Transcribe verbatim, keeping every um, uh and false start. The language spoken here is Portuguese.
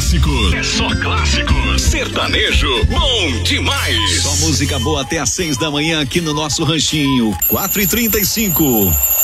clássicos. É só clássicos. Sertanejo, bom demais. Só música boa até às seis da manhã aqui no nosso ranchinho. quatro e trinta e cinco.